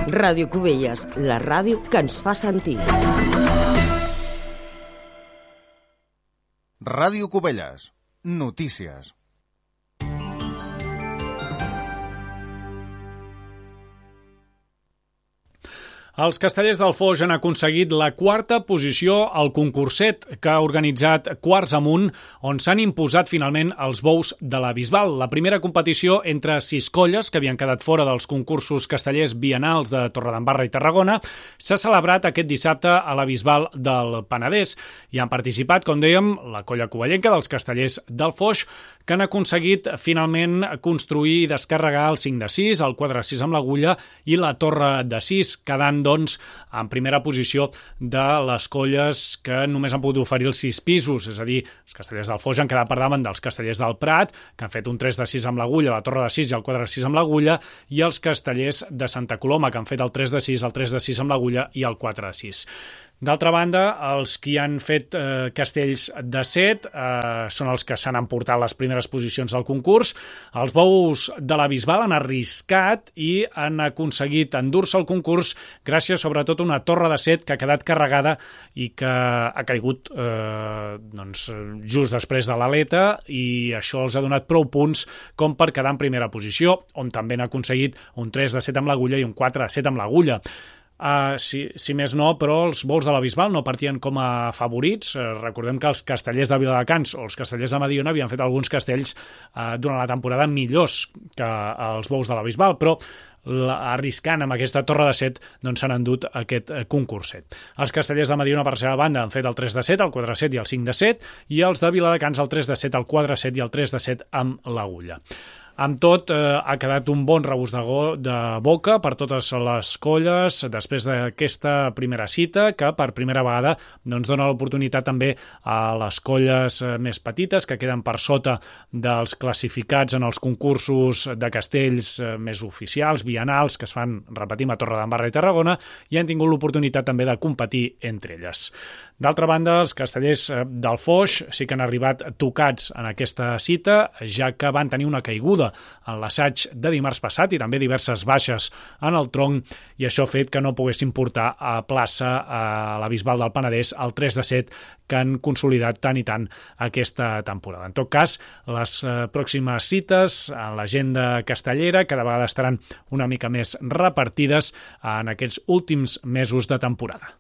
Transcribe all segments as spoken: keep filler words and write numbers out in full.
Ràdio Cubelles, la ràdio que ens fa sentir. Ràdio Cubelles, notícies. Els Castellers del Foix han aconseguit la quarta posició al concurset que ha organitzat Quarts Amunt, on s'han imposat finalment els bous de la Bisbal. La primera competició entre sis colles que havien quedat fora dels concursos castellers biennals de Torredembarra i Tarragona s'ha celebrat aquest dissabte a la Bisbal del Penedès. Hi han participat, com dèiem, la colla covellenca dels Castellers del Foix, que han aconseguit finalment construir i descarregar el cinc de sis, el quatre de sis amb l'agulla i la torre de sis, quedant doncs en primera posició de les colles que només han pogut oferir els sis pisos, és a dir, els Castellers del Foix han quedat per davant dels Castellers del Prat, que han fet un tres de sis amb l'agulla, la torre de sis i el quatre de sis amb l'agulla, i els Castellers de Santa Coloma, que han fet el tres de sis, el tres de sis amb l'agulla i el quatre de sis. D'altra banda, els que han fet eh, castells de set eh, són els que s'han emportat les primeres posicions del concurs. Els bous de la Bisbal han arriscat i han aconseguit endur-se el concurs gràcies sobretot a una torre de set que ha quedat carregada i que ha caigut eh, doncs, just després de l'aleta, i això els ha donat prou punts com per quedar en primera posició, on també han aconseguit un tres de set amb l'agulla i un quatre de set amb l'agulla. Uh, si, si més no, però els bous de la Bisbal no partien com a favorits. Uh, recordem que els castellers de Viladecans o els castellers de Mediona havien fet alguns castells uh, durant la temporada millors que els bous de la Bisbal, però la, arriscant amb aquesta torre de set doncs s'han endut aquest uh, concurset. Els castellers de Mediona, per la seva banda, han fet el tres de set, el quatre de set i el cinc de set, i els de Viladecans el tres de set, el quatre de set i el tres de set amb l'agulla. Amb tot, eh, ha quedat un bon rebús de, go, de boca per totes les colles després d'aquesta primera cita, que per primera vegada doncs, dona l'oportunitat també a les colles més petites que queden per sota dels classificats en els concursos de castells més oficials, biennals, que es fan, repetim, a Torredembarra i Tarragona, i han tingut l'oportunitat també de competir entre elles. D'altra banda, els castellers del Foix sí que han arribat tocats en aquesta cita, ja que van tenir una caiguda en l'assaig de dimarts passat i també diverses baixes en el tronc, i això ha fet que no poguessin portar a plaça a la Bisbal del Penedès el tres de set que han consolidat tant i tant aquesta temporada. En tot cas, les pròximes cites en l'agenda castellera cada vegada estaran una mica més repartides en aquests últims mesos de temporada.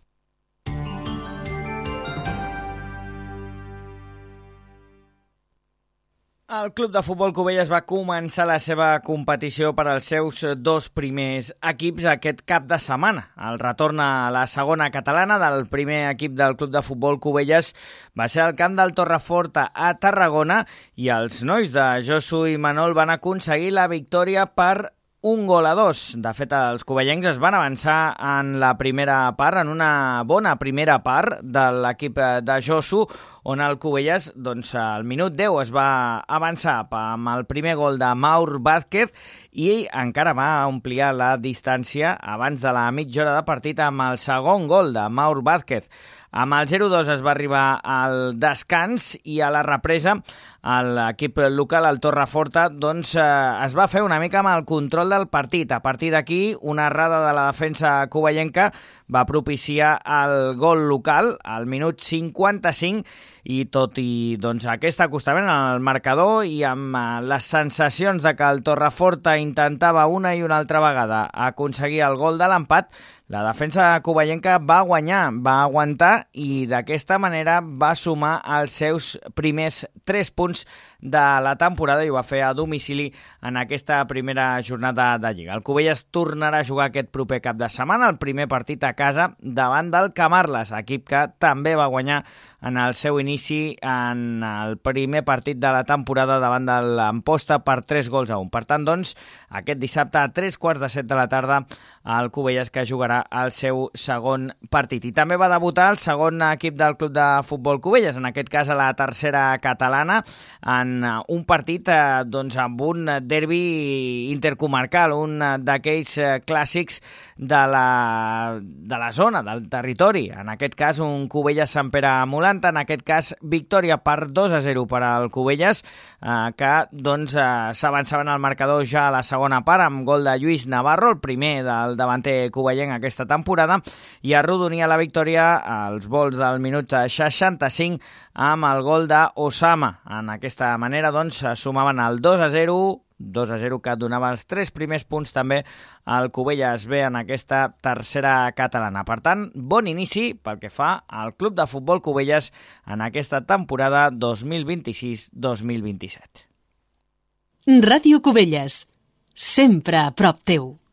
El Club de Futbol Cubelles va començar la seva competició per als seus dos primers equips aquest cap de setmana. El retorn a la segona catalana del primer equip del Club de Futbol Cubelles va ser al camp del Torreforta a Tarragona, i els nois de Josu i Manol van aconseguir la victòria per un gol a dos. De fet, els covellencs es van avançar en la primera part, en una bona primera part de l'equip de Josu, on el Cubelles, doncs, al minut deu es va avançar amb el primer gol de Maur Vázquez i encara va ampliar la distància abans de la mitja hora de partit amb el segon gol de Maur Vázquez. Amb el zero dos es va arribar al descans, i a la represa l'equip local, el Torreforta, doncs, eh, es va fer una mica amb el control del partit. A partir d'aquí, una errada de la defensa covellenca va propiciar el gol local al minut cinquanta-cinc, i tot i doncs, aquest acostament al marcador i amb eh, les sensacions de que el Torreforta intentava una i una altra vegada aconseguir el gol de l'empat, la defensa covellenca va guanyar, va aguantar, i d'aquesta manera va sumar els seus primers tres punts de la temporada, i ho va fer a domicili en aquesta primera jornada de Lliga. El Cubelles tornarà a jugar aquest proper cap de setmana, el primer partit a casa davant del Camarles, equip que també va guanyar en el seu inici en el primer partit de la temporada davant de l'Amposta per tres gols a un. Per tant, doncs, aquest dissabte a tres quarts de set de la tarda el Cubelles que jugarà el seu segon partit. I també va debutar el segon equip del Club de Futbol Cubelles, en aquest cas a la tercera catalana, en un partit eh, doncs, amb un derbi intercomarcal, un d'aquells eh, clàssics de la, de la zona, del territori. En aquest cas, un Cubelles-Sant Pere-Molant, en aquest cas, victòria per dos a zero per al Cubelles, eh, que doncs, eh, s'avançaven al marcador ja a la segona part, amb gol de Lluís Navarro, el primer del el davanter covellenc aquesta temporada, i arrodonia la victòria als vols del minut seixanta-cinc amb el gol d'Osama. En aquesta manera, doncs, sumaven el dos a zero, dos a zero que donava els tres primers punts també al Cubelles B en aquesta tercera catalana. Per tant, bon inici pel que fa al Club de Futbol Cubelles en aquesta temporada dos mil vint-i-sis dos mil vint-i-set. Ràdio Cubelles, sempre a prop teu.